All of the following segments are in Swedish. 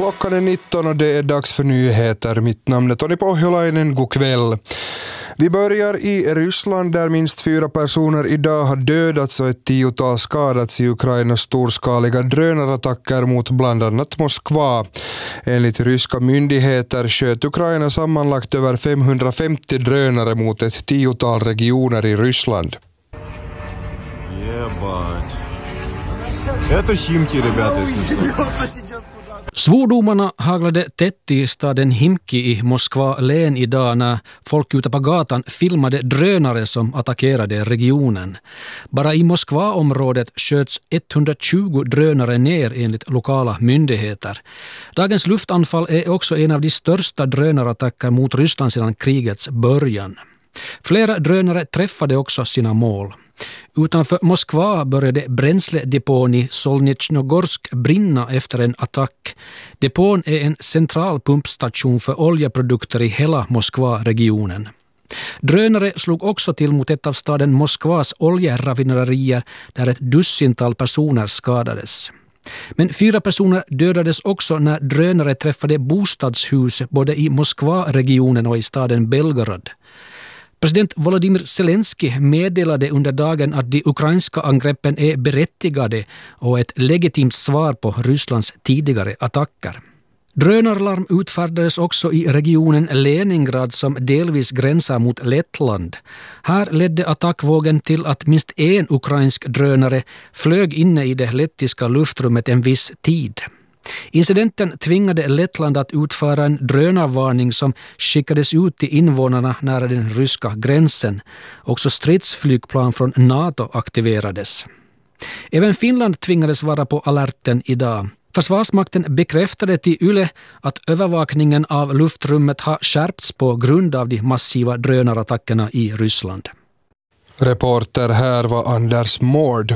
Klockan är 19 och det är dags för nyheter. Mitt namn är Toni Pohjolainen. God kväll. Vi börjar i Ryssland där minst 4 personer idag har dödats och ett 10-tal skadats i Ukrainas storskaliga drönarattacker mot bland annat Moskva. Enligt ryska myndigheter sköt Ukraina sammanlagt över 550 drönare mot ett 10-tal regioner i Ryssland. Ебать. Это Химки, ребята, если что. Svordomarna haglade tätt i staden Himki i Moskva län idag när folk ute på gatan filmade drönare som attackerade regionen. Bara i Moskva-området sköts 120 drönare ner enligt lokala myndigheter. Dagens luftanfall är också en av de största drönarattacker mot Ryssland sedan krigets början. Flera drönare träffade också sina mål. Utanför Moskva började bränsledepån i Solnitjnogorsk brinna efter en attack. Depån är en central pumpstation för oljeprodukter i hela Moskva-regionen. Drönare slog också till mot ett av staden Moskvas oljeraffinaderier där ett dussintal personer skadades. Men 4 personer dödades också när drönare träffade bostadshus både i Moskva-regionen och i staden Belgorod. President Volodymyr Zelensky meddelade under dagen att de ukrainska angreppen är berättigade och ett legitimt svar på Rysslands tidigare attacker. Drönarlarm utfärdades också i regionen Leningrad som delvis gränsar mot Lettland. Här ledde attackvågen till att minst en ukrainsk drönare flög inne i det lettiska luftrummet en viss tid. Incidenten tvingade Lettland att utföra en drönarvarning som skickades ut till invånarna nära den ryska gränsen. Också stridsflygplan från NATO aktiverades. Även Finland tvingades vara på alerten idag. Försvarsmakten bekräftade till Yle att övervakningen av luftrummet har skärpts på grund av de massiva drönarattackerna i Ryssland. Reporter här var Anders Mård.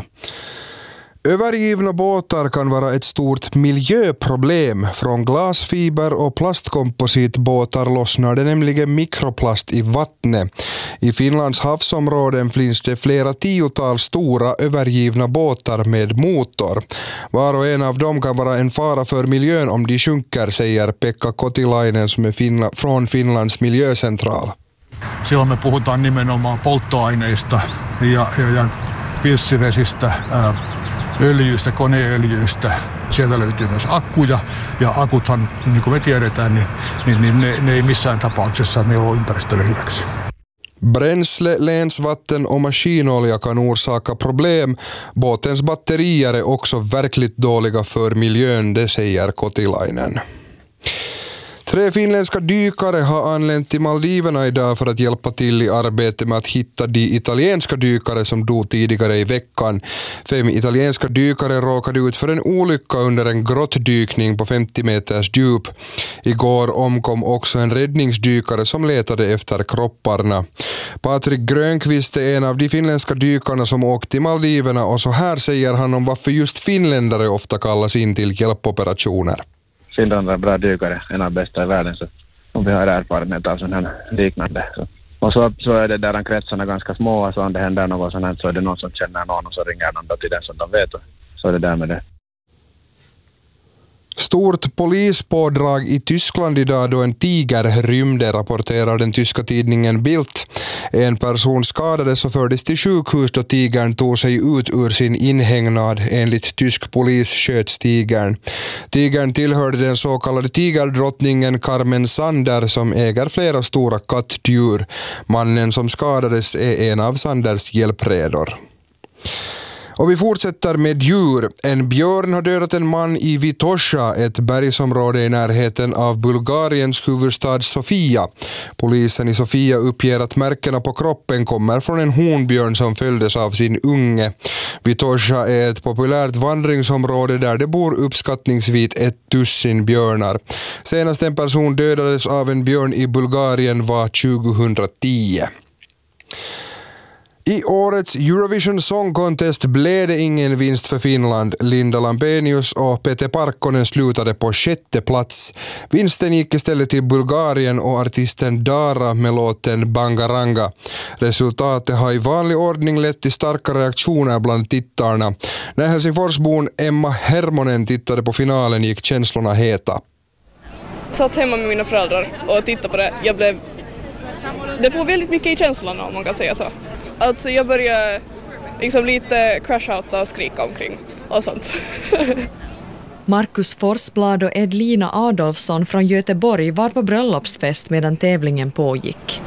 Övergivna båtar kan vara ett stort miljöproblem. Från glasfiber och plastkompositbåtar lossnar det nämligen mikroplast i vattnet. I Finlands havsområden finns det flera 10-tal stora övergivna båtar med motor. Var och en av dem kan vara en fara för miljön om de sjunker, säger Pekka Kotilainen som är från Finlands miljöcentral. Silloin me puhutaan nimenomaan polttoaineista ja pilssivesistä, öljyistä, koneöljyistä. Sieltä löytyy myös akkuja ja akuthan, niin kuin me tiedetään, niin ne ei missään tapauksessa ne ole ympäristölle hyväksi. Bränsle, länsvatten och maskinolja kan orsaka problem. Båtens batterier är också verkligt dåliga för miljön, det säger Kotilainen. 3 finländska dykare har anlänt till Maldiverna idag för att hjälpa till i arbetet med att hitta de italienska dykare som dog tidigare i veckan. 5 italienska dykare råkade ut för en olycka under en grottdykning på 50 meters djup. Igår omkom också en räddningsdykare som letade efter kropparna. Patrik Grönqvist är en av de finländska dykarna som åkt till Maldiverna och så här säger han om varför just finländare ofta kallas in till hjälpoperationer. Finland är bra dykare, en av bästa i världen, så om vi har erfarenhet av sån här liknande. Och så är det där kretsarna ganska små, så om det händer något sånt här så är det någon som känner någon och så ringer någon då till den som de vet, och så är det där med det. Stort polispådrag i Tyskland idag då en tiger rymde, rapporterar den tyska tidningen Bild. En person skadades och fördes till sjukhus då tigern tog sig ut ur sin inhägnad. Enligt tysk polis sköts tigern. Tigern tillhörde den så kallade tigerdrottningen Carmen Sander som äger flera stora kattdjur. Mannen som skadades är en av Sanders hjälpredor. Och vi fortsätter med djur. En björn har dödat en man i Vitosha, ett bergsområde i närheten av Bulgariens huvudstad Sofia. Polisen i Sofia uppger att märkena på kroppen kommer från en honbjörn som följdes av sin unge. Vitosha är ett populärt vandringsområde där det bor uppskattningsvis 1000 björnar. Senast en person dödades av en björn i Bulgarien var 2010. I årets Eurovision Song Contest blev det ingen vinst för Finland. Linda Lampenius och Pete Parkkonen slutade på 6:e plats. Vinsten gick istället till Bulgarien och artisten Dara med låten Bangaranga. Resultatet har i vanlig ordning lett till starka reaktioner bland tittarna. När Helsingforsbon Emma Hermonen tittade på finalen gick känslorna heta. Satt hemma med mina föräldrar och tittade på det. Det får väldigt mycket i känslan om man kan säga så. Alltså jag började liksom lite crash-outa och skrika omkring och sånt. Markus Forsblad och Edlina Adolfsson från Göteborg var på bröllopsfest medan tävlingen pågick.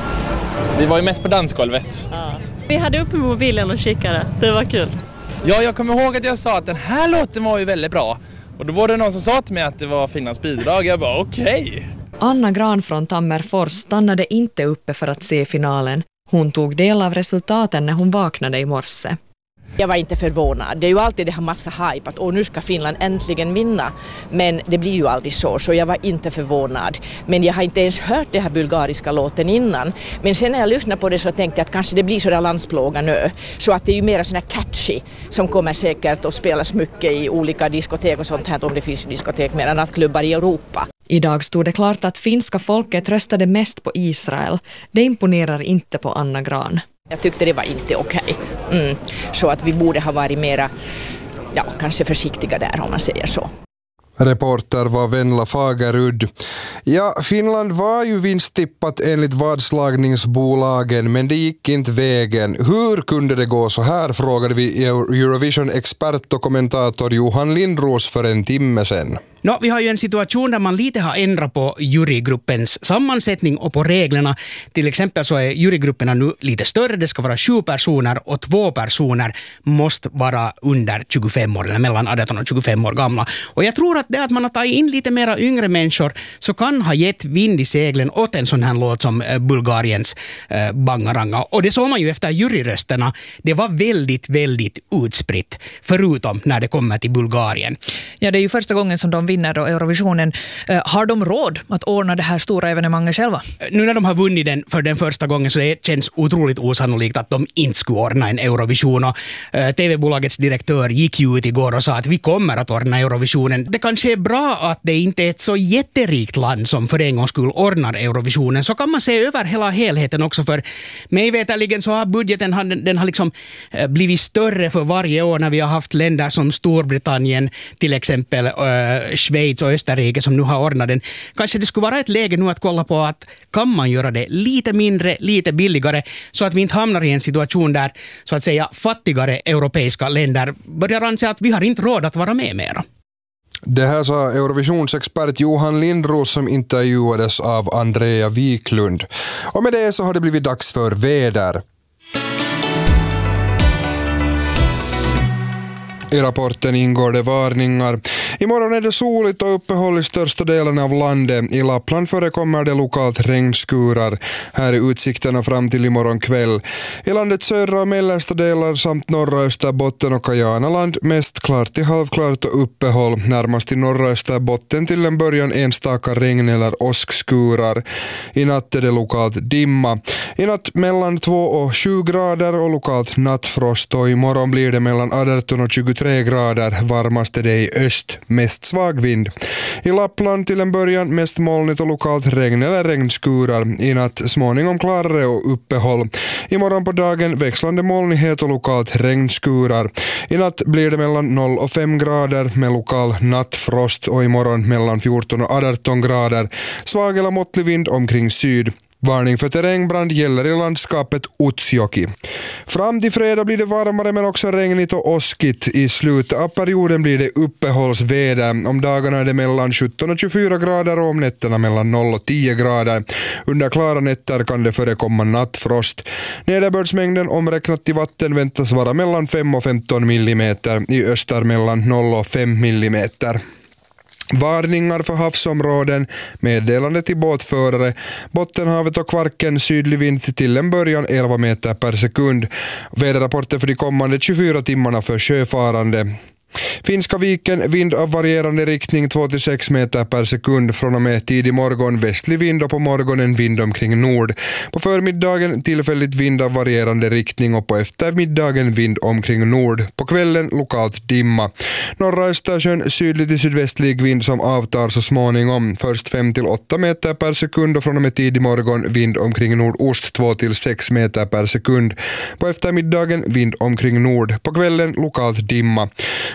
Vi var ju mest på dansgolvet. Ja. Vi hade uppe mobilen och kikade. Det var kul. Ja, jag kommer ihåg att jag sa att den här låten var ju väldigt bra. Och då var det någon som sa till mig att det var Finlands bidrag. Jag bara okej. Anna Gran från Tammerfors stannade inte uppe för att se finalen. Hon tog del av resultaten när hon vaknade i morse. Jag var inte förvånad. Det är ju alltid det här massa hype att nu ska Finland äntligen vinna. Men det blir ju aldrig så jag var inte förvånad. Men jag har inte ens hört det här bulgariska låten innan. Men sen när jag lyssnade på det så tänkte jag att kanske det blir så där landsplåga nu. Så att det är ju mer sån här catchy som kommer säkert att spelas mycket i olika diskotek och sånt här om det finns diskotek mer än nattklubbar i Europa. Idag stod det klart att finska folket röstade mest på Israel. Det imponerar inte på Anna Gran. Jag tyckte det var inte okej. Så att vi borde ha varit mera, kanske försiktiga där om man säger så. Reporter var Venla Fagerud. Ja, Finland var ju vinsttippat enligt vadslagningsbolagen, men det gick inte vägen. Hur kunde det gå så här, frågade vi Eurovision-expert och kommentator Johan Lindros för en timme sedan. Vi har ju en situation där man lite har ändrat på jurygruppens sammansättning och på reglerna. Till exempel så är jurygrupperna nu lite större. Det ska vara 7 personer och 2 personer måste vara under 25 år eller mellan 18 och 25 år gamla. Och jag tror att det att man har tagit in lite mera yngre människor så kan ha gett vind i seglen åt en sån här låt som Bulgariens Bangaranga. Och det såg man ju efter juryrösterna. Det var väldigt, väldigt utspritt, förutom när det kommer till Bulgarien. Ja, det är ju första gången som de vinner då Eurovisionen. Har de råd att ordna det här stora evenemanget själva? Nu när de har vunnit den för den första gången så det känns otroligt osannolikt att de inte skulle ordna en Eurovision. Och TV-bolagets direktör gick ju ut igår och sa att vi kommer att ordna Eurovisionen. Det kanske är bra att det inte är ett så jätterikt land som för en gång skulle ordna Eurovisionen. Så kan man se över hela helheten också, för mig veterligen så har budgeten den har liksom blivit större för varje år när vi har haft länder som Storbritannien, till exempel Schweiz och Österrike som nu har ordnat den. Kanske det skulle vara ett läge nu att kolla på att kan man göra det lite mindre, lite billigare så att vi inte hamnar i en situation där så att säga fattigare europeiska länder börjar anse att vi har inte råd att vara med mera. Det här sa Eurovisionsexpert Johan Lindros som intervjuades av Andrea Wiklund. Och med det så har det blivit dags för väder. I rapporten ingår det varningar. Imorgon är det soligt och uppehåll i största delen av landet. I Lappland förekommer det lokalt regnskurar. Här är utsikterna fram till imorgon kväll. I landets södra och mellersta delar samt norra Österbotten och Kajanaland mest klart till halvklart och uppehåll. Närmast i norra Österbotten till en början enstaka regn eller åskskurar. I natt är det lokalt dimma. I natt mellan 2 och 7 grader och lokalt nattfrost, och imorgon blir det mellan 18 och 23 grader. Varmast är det i öst, mest svag vind. I Lappland till en början mest molnigt och lokalt regn eller regnskurar. I natt småningom klarare och uppehåll. Imorgon på dagen växlande molnighet och lokalt regnskurar. I natt blir det mellan 0 och 5 grader med lokal nattfrost, och imorgon mellan 14 och 18 grader. Svag eller måttlig vind omkring syd. Varning för terrängbrand gäller i landskapet Utsjoki. Fram till fredag blir det varmare men också regnigt och åskigt. I slutet av perioden blir det uppehållsväder. Om dagarna är det mellan 17 och 24 grader och om nätterna mellan 0 och 10 grader. Under klara nätter kan det förekomma nattfrost. Nederbördsmängden omräknat till vatten väntas vara mellan 5 och 15 millimeter. I öster mellan 0 och 5 millimeter. Varningar för havsområden, meddelande till båtförare, Bottenhavet och Kvarken, sydlig vind till en början 11 meter per sekund. Väderrapporter för de kommande 24 timmarna för sjöfarande. Finska viken, vind av varierande riktning 2-6 meter per sekund från och med tidig morgon, västlig vind och på morgonen vind omkring nord. På förmiddagen tillfälligt vind av varierande riktning och på eftermiddagen vind omkring nord. På kvällen lokalt dimma. Norra Östersjön sydlig till sydvästlig vind som avtar så småningom. Först 5-8 meter per sekund och från och med tidig morgon vind omkring nordost 2-6 meter per sekund. På eftermiddagen vind omkring nord. På kvällen lokalt dimma.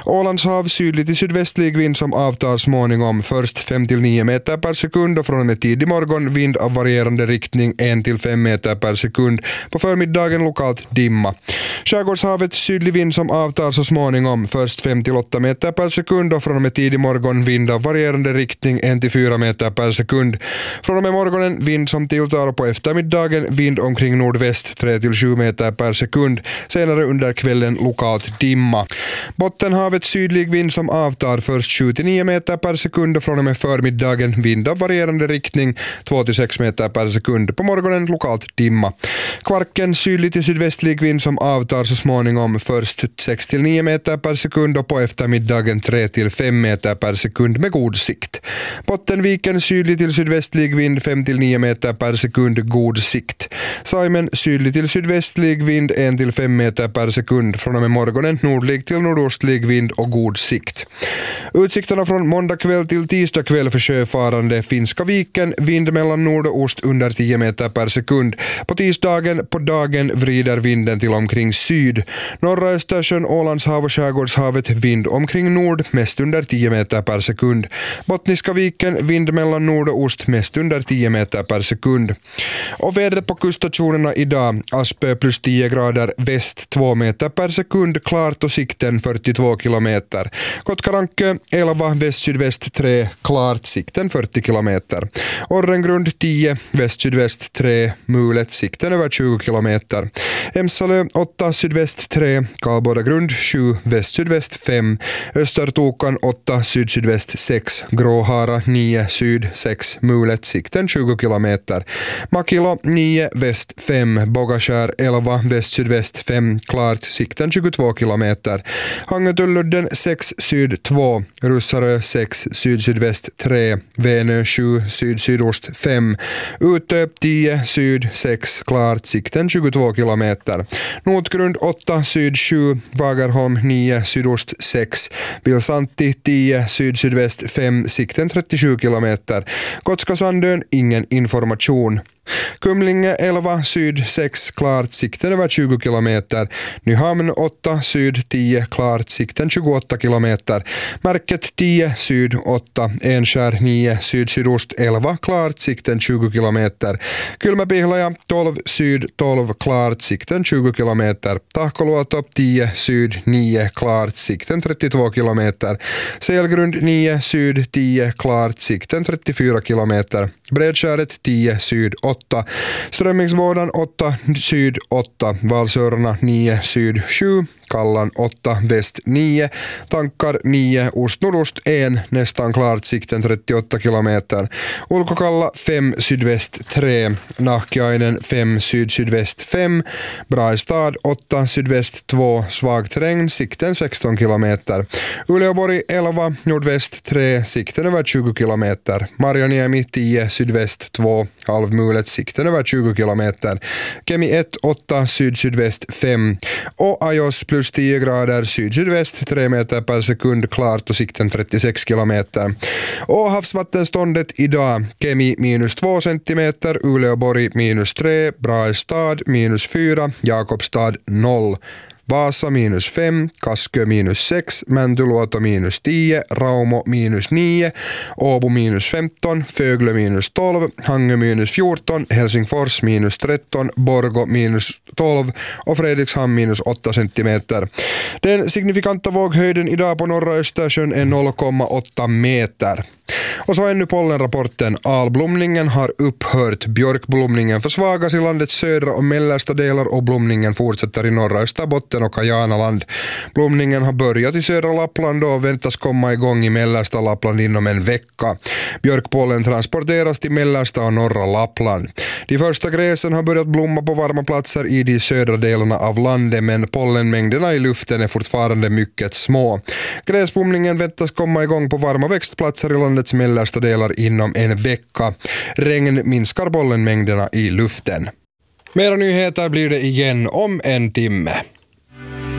Ålands hav sydlig till sydvästlig vind som avtar småningom, först 5-9 meter per sekund och från och med tidig morgon vind av varierande riktning 1-5 meter per sekund. På förmiddagen lokalt dimma. Skärgårdshavet sydlig vind som avtar så småningom, först 5-8 meter per sekund och från och med tidig morgon vind av varierande riktning 1-4 meter per sekund. Från och med morgonen vind som tilltar och på eftermiddagen vind omkring nordväst 3-7 meter per sekund. Senare under kvällen lokalt dimma. Bottenhavet sydlig vind som avtar, först 7-9 meter per sekund och från och med förmiddagen vind av varierande riktning 2-6 meter per sekund. På morgonen lokalt dimma. Kvarken sydlig till sydvästlig vind som avtar så småningom, först 6-9 meter per sekund och på eftermiddagen 3-5 meter per sekund med god sikt. Bottenviken sydlig till sydvästlig vind 5-9 meter per sekund, god sikt. Saimen sydlig till sydvästlig vind 1-5 meter per sekund, från och med morgonen nordlig till nordostlig vind och god sikt. Utsikterna från måndag kväll till tisdag kväll för sjöfarande: Finska viken, vind mellan nord och ost under 10 meter per sekund. På tisdagen på dagen vrider vinden till omkring syd. Norra Östersjön, Ålandshav och Skärgårdshavet vind omkring nord, mest under 10 meter per sekund. Bottniska viken, vind mellan nord och ost, mest under 10 meter per sekund. Och vädret på kuststationerna idag: Aspö plus 10 grader, väst 2 meter per sekund, klart och sikten 42 kilometer. Kotkarankö 11, väst-sydväst 3, klart, sikten 40 kilometer. Orrengrund 10, väst-sydväst 3, mulet, sikten över 20 kilometer. Emsalö 8, sydväst 3, Karlbodagrund 7, väst-sydväst 5, Östertokan 8, syd-sydväst 6, Gråhara 9, syd 6, mulet, sikten 20 kilometer. Makilo 9, väst 5, Bogaskär 11, väst-sydväst 5, klart, sikten 22 kilometer. Hangetulludden 6, syd 2, Russarö 6, syd-sydväst 3, Vänö 7, syd-sydost 5, Utö 10, syd 6, klart, sikten 22 kilometer. Notgrund 8, syd 7, Vagerholm 9, sydost 6, Vilsanti 10, syd-sydväst 5, sikten 37 kilometer. Gotskasandön ingen information. Kumlinge 11, syd 6, klart, sikten över 20 kilometer. Nyhamn 8, syd 10, klart, sikten 28 kilometer. Märket 10, syd 8, Enskär 9, syd-sydost 11, klart, sikten 20 kilometer. Kylmäpihlaja 12, syd 12, klart, sikten 20 kilometer. Tahkoluoto 10, syd 9, klart, sikten 32 kilometer. Selgrund 9, syd 10, klart, sikten 34 kilometer. Bredskäret 10, syd 8, Strömmingsvårdan 8, syd 8, Valsörarna 9, syd 7, Kallan 8, väst 9, Tankar 9, ost-nordost 1, nästan klart, sikten 38 kilometer. Ulkokalla 5, sydväst 3, Nahkiainen 5, syd-sydväst 5, Braistad 8, sydväst 2, svag terräng, sikten 16 kilometer. Uleåborg 11, nordväst 3, sikten över 20 kilometer. Marjaniemi 10, sydväst 2, halvmulet, sikten över 20 kilometer. Kemi 1, 8, syd-sydväst 5 och Ajos plus 10 grader, syd-sydväst 3 meter per sekund, klart och sikten 36 kilometer. Och havsvattenståndet idag: Kemi minus 2 centimeter, Uleåborg minus 3, Braistad minus 4, Jakobstad 0. Vasa minus 5, Kaskö minus 6, Mäntyluoto minus 10, Raumo minus 9, Åbo minus 15, Föglö minus 12, Hangö minus 14, Helsingfors minus 13, Borgo minus 12 och Fredrikshamn minus 8 centimeter. Den signifikanta våghöjden idag på norra Östersjön är 0,8 meter. Och så ännu pollenrapporten. Alblomningen har upphört. Björkblomningen försvagas i landets södra och mellersta delar och blomningen fortsätter i norra Österbotten och Kajanaland. Blomningen har börjat i södra Lappland och väntas komma igång i mellersta Lappland inom en vecka. Björkpollen transporteras till mellersta och norra Lappland. De första gräsen har börjat blomma på varma platser i de södra delarna av landet, men pollenmängderna i luften är fortfarande mycket små. Gräsblomningen väntas komma igång på varma växtplatser i landets mellersta delar inom en vecka. Regn minskar pollenmängderna i luften. Mera nyheter blir det igen om en timme.